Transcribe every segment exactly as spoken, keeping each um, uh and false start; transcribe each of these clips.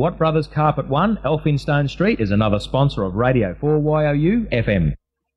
Watt Brothers Carpet One, Elphinstone Street, is another sponsor of Radio four Y O U F M.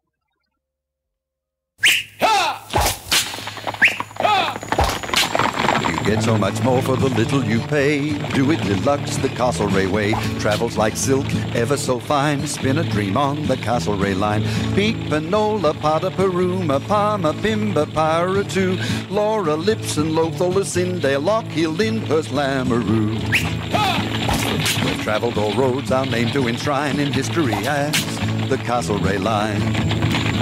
Get so much more for the little you pay. Do it deluxe, the Castlereagh way. Travels like silk, ever so fine. Spin a dream on the Castlereagh line. Peak, Panola, Pada, Peruma, Palma, Pimba, Paratu, Laura, Lipson, Lothal, Lucindale, Lockhill, Lyndhurst, Lamoureux. We've travelled all roads, our name to enshrine in history as the Castlereagh line.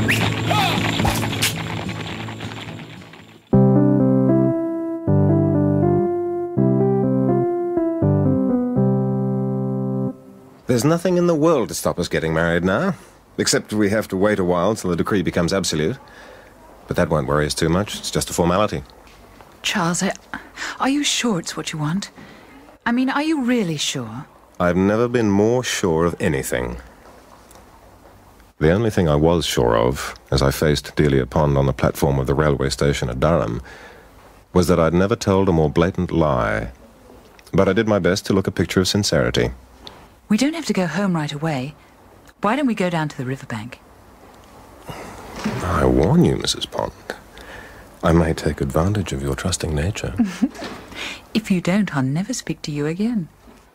There's nothing in the world to stop us getting married now, except we have to wait a while till the decree becomes absolute. But that won't worry us too much. It's just a formality. Charles, I, are you sure it's what you want? I mean, are you really sure? I've never been more sure of anything. The only thing I was sure of, as I faced Delia Pond on the platform of the railway station at Durham, was that I'd never told a more blatant lie. But I did my best to look a picture of sincerity. We don't have to go home right away. Why don't we go down to the riverbank? I warn you, Missus Pond. I may take advantage of your trusting nature. If you don't, I'll never speak to you again.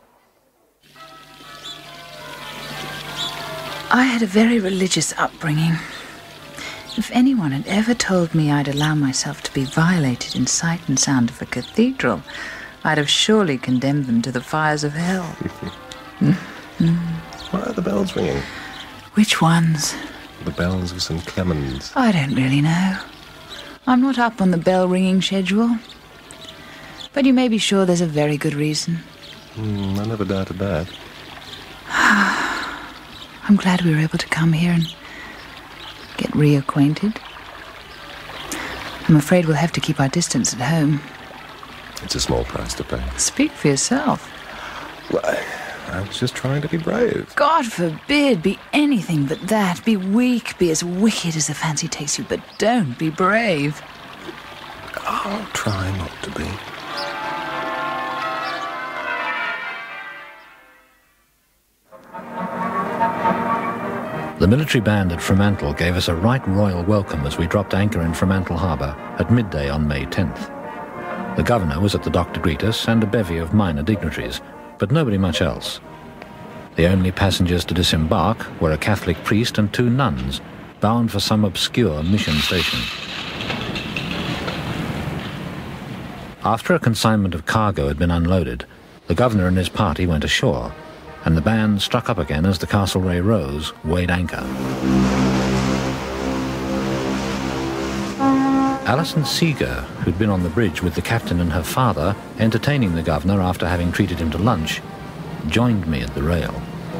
I had a very religious upbringing. If anyone had ever told me I'd allow myself to be violated in sight and sound of a cathedral, I'd have surely condemned them to the fires of hell. Mm-hmm. Why are the bells ringing? Which ones? The bells of Saint Clement's. I don't really know. I'm not up on the bell-ringing schedule. But you may be sure there's a very good reason. Mm, I never doubted that. I'm glad we were able to come here and get reacquainted. I'm afraid we'll have to keep our distance at home. It's a small price to pay. Speak for yourself. Well, I, I was just trying to be brave. God forbid, be anything but that. Be weak, be as wicked as the fancy takes you, but don't be brave. I'll try not to be. The military band at Fremantle gave us a right royal welcome as we dropped anchor in Fremantle Harbour at midday on May tenth. The governor was at the dock to greet us, and a bevy of minor dignitaries, but nobody much else. The only passengers to disembark were a Catholic priest and two nuns, bound for some obscure mission station. After a consignment of cargo had been unloaded, the governor and his party went ashore, and the band struck up again as the Castlereagh Rose weighed anchor. Alison Seeger, who'd been on the bridge with the captain and her father, entertaining the governor after having treated him to lunch, joined me at the rail.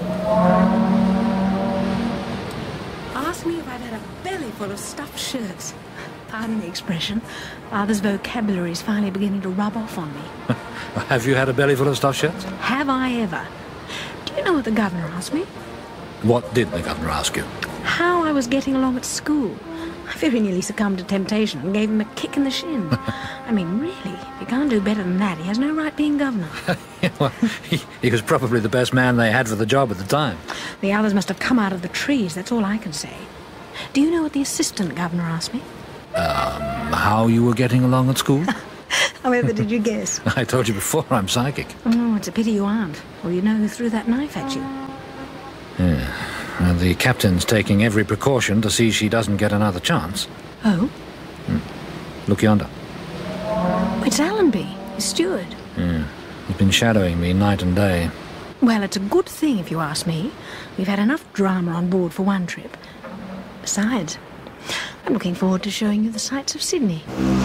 Ask me if I've had a belly full of stuffed shirts. Pardon the expression. Father's vocabulary is finally beginning to rub off on me. Have you had a belly full of stuffed shirts? Have I ever? Do you know what the governor asked me? What did the governor ask you? How I was getting along at school. I very nearly succumbed to temptation and gave him a kick in the shin. I mean, really, if he can't do better than that, he has no right being governor. Well, he, he was probably the best man they had for the job at the time. The others must have come out of the trees, that's all I can say. Do you know what the assistant governor asked me? Um, how you were getting along at school? However, did you guess? I told you before, I'm psychic. Oh, it's a pity you aren't. Or you know who threw that knife at you. Yeah. Well, the captain's taking every precaution to see she doesn't get another chance. Oh? Hmm. Look yonder. It's Allenby, his steward. Yeah. He's been shadowing me night and day. Well, it's a good thing, if you ask me. We've had enough drama on board for one trip. Besides, I'm looking forward to showing you the sights of Sydney.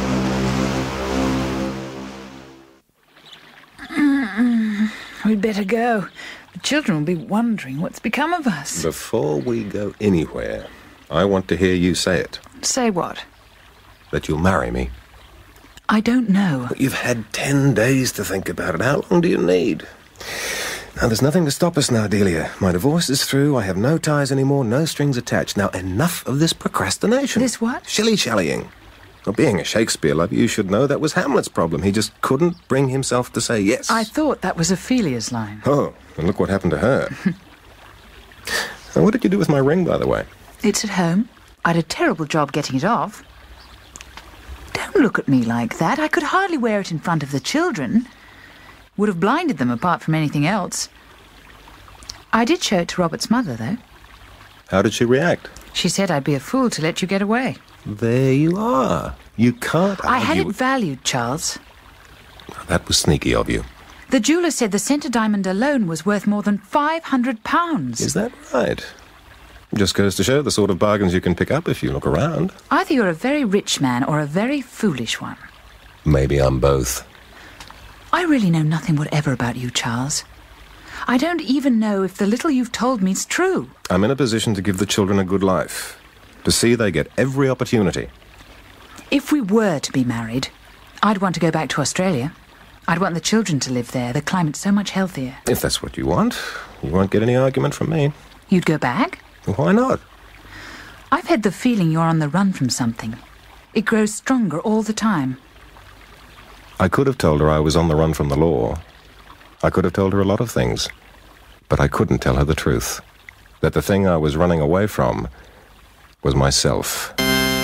We'd better go. The children will be wondering what's become of us. Before we go anywhere, I want to hear you say it. Say what? That you'll marry me. I don't know. You've had ten days to think about it. How long do you need? Now, there's nothing to stop us now, Delia. My divorce is through. I have no ties anymore, no strings attached. Now, enough of this procrastination. This what? Shilly-shallying. Well, being a Shakespeare lover, you should know that was Hamlet's problem. He just couldn't bring himself to say yes. I thought that was Ophelia's line. Oh, and look what happened to her. Now, what did you do with my ring, by the way? It's at home. I had a terrible job getting it off. Don't look at me like that. I could hardly wear it in front of the children. Would have blinded them apart from anything else. I did show it to Robert's mother, though. How did she react? She said I'd be a fool to let you get away. There you are. You can't argue. I had it valued, Charles. That was sneaky of you. The jeweller said the centre diamond alone was worth more than five hundred pounds. Is that right? Just goes to show the sort of bargains you can pick up if you look around. Either you're a very rich man or a very foolish one. Maybe I'm both. I really know nothing whatever about you, Charles. I don't even know if the little you've told me is true. I'm in a position to give the children a good life. To see they get every opportunity. If we were to be married, I'd want to go back to Australia. I'd want the children to live there. The climate's so much healthier. If that's what you want, you won't get any argument from me. You'd go back? Why not? I've had the feeling you're on the run from something. It grows stronger all the time. I could have told her I was on the run from the law. I could have told her a lot of things. But I couldn't tell her the truth. That the thing I was running away from was myself.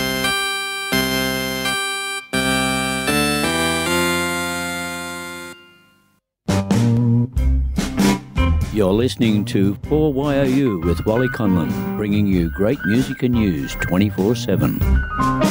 You're listening to four Y O U with Wally Conlon, bringing you great music and news twenty-four seven.